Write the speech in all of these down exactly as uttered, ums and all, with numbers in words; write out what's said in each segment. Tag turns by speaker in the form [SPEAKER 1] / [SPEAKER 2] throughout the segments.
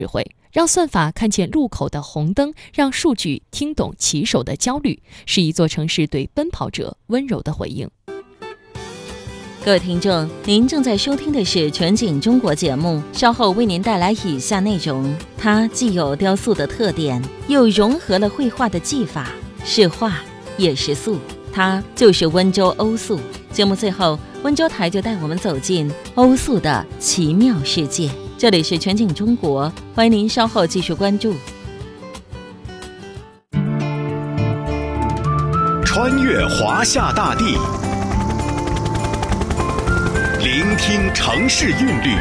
[SPEAKER 1] 智慧，让算法看见路口的红灯，让数据听懂骑手的焦虑，是一座城市对奔跑者温柔的回应。
[SPEAKER 2] 各位听众，您正在收听的是全景中国节目，稍后为您带来以下内容。它既有雕塑的特点，又融合了绘画的技法，是画也是塑，它就是温州欧塑。节目最后，温州台就带我们走进欧塑的奇妙世界。这里是全景中国，欢迎您稍后继续关注。
[SPEAKER 3] 穿越华夏大地，聆听城市韵律，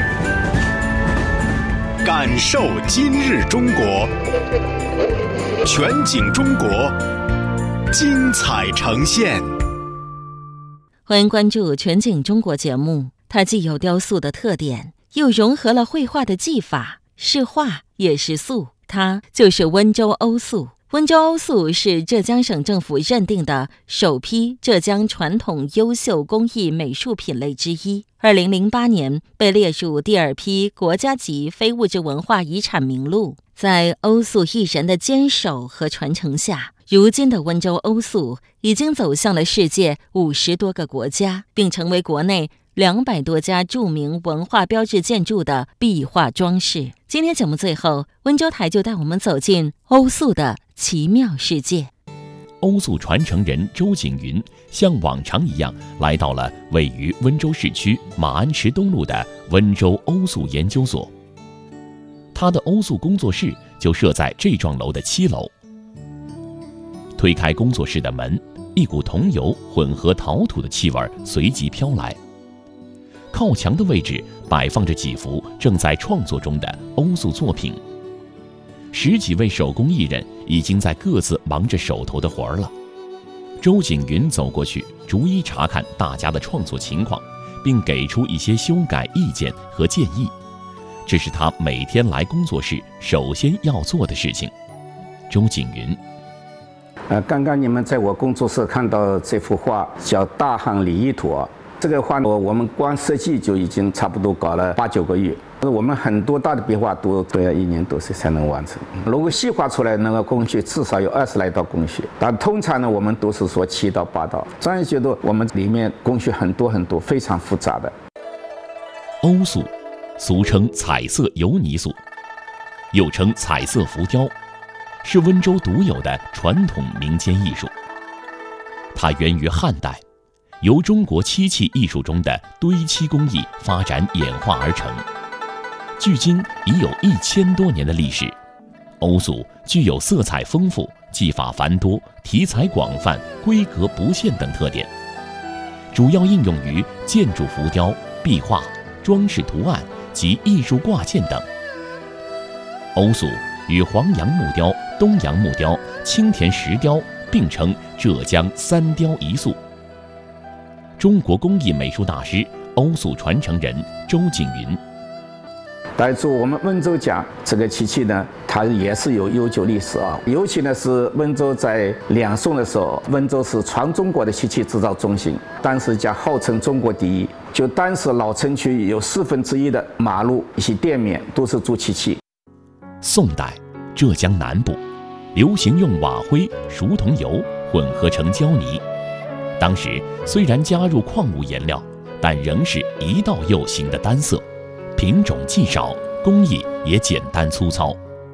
[SPEAKER 3] 感受今日中国。全景中国，精彩呈现。
[SPEAKER 2] 欢迎关注全景中国节目，它既有雕塑的特点，又融合了绘画的技法，是画也是塑，它就是温州欧塑。温州欧塑是浙江省政府认定的首批浙江传统优秀工艺美术品类之一，二零零八年被列入第二批国家级非物质文化遗产名录。在欧塑艺人的坚守和传承下，如今的温州欧塑已经走向了世界五十多个国家，并成为国内两百多家著名文化标志建筑的壁画装饰。今天节目最后，温州台就带我们走进欧塑的奇妙世界。
[SPEAKER 4] 欧塑传承人周景云像往常一样来到了位于温州市区马鞍池东路的温州欧塑研究所。他的欧塑工作室就设在这幢楼的七楼。推开工作室的门，一股桐油混合陶土的气味随即飘来。靠墙的位置摆放着几幅正在创作中的欧塑作品，十几位手工艺人已经在各自忙着手头的活儿了。周景云走过去，逐一查看大家的创作情况，并给出一些修改意见和建议。这是他每天来工作室首先要做的事情。周景云，
[SPEAKER 5] 呃，刚刚你们在我工作室看到这幅画叫《大汉礼仪图》，这个画我我们光设计就已经差不多搞了八九个月。我们很多大的壁画都都要一年多时才能完成。如果细画出来，那个工序至少有二十来道工序，但通常呢，我们都是说七到八道。专业觉得我们里面工序很多很多，非常复杂的。
[SPEAKER 4] 欧塑，俗称彩色油泥塑，又称彩色浮雕，是温州独有的传统民间艺术。它源于汉代，由中国漆器艺术中的堆漆工艺发展演化而成。距今已有一千多年的历史。欧塑具有色彩丰富、技法繁多、题材广泛、规格不限等特点，主要应用于建筑浮雕、壁画、装饰图案及艺术挂件等。欧塑与黄杨木雕、东洋木雕、青田石雕并称浙江三雕一塑。中国工艺美术大师、欧塑传承人周景云，
[SPEAKER 5] 来自我们温州讲这个漆器呢，它也是有悠久历史啊。尤其呢是温州在两宋的时候，温州是全中国的漆器制造中心，当时讲号称中国第一。就当时老城区有四分之一的马路一些店面都是做漆器。
[SPEAKER 4] 宋代浙江南部流行用瓦灰、熟桐油混合成胶泥，当时虽然加入矿物颜料，但仍是一道釉形的单色，品种既少，工艺也简单粗糙。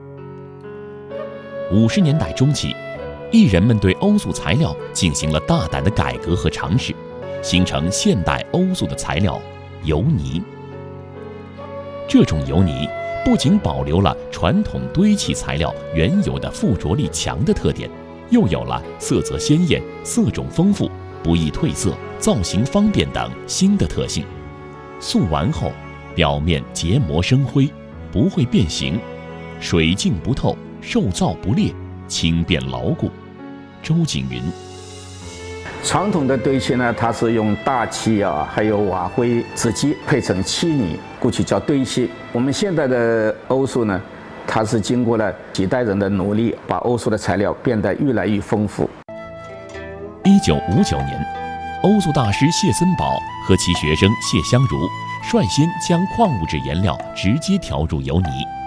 [SPEAKER 4] 五十年代中期，艺人们对欧塑材料进行了大胆的改革和尝试，形成现代欧塑的材料油泥。这种油泥不仅保留了传统堆砌材料原有的附着力强的特点，又有了色泽鲜艳、色种丰富、不易褪色、造型方便等新的特性。塑完后，表面结膜生灰，不会变形，水净不透，受燥不裂，轻便牢固。周景云，
[SPEAKER 5] 传统的堆砌呢，它是用大漆啊，还有瓦灰、纸基配成漆泥，过去叫堆砌。我们现在的欧塑呢，它是经过了几代人的努力，把欧塑的材料变得越来越丰富。
[SPEAKER 4] 一九五九年，欧塑大师谢森堡和其学生谢香如率先将矿物质颜料直接调入油泥，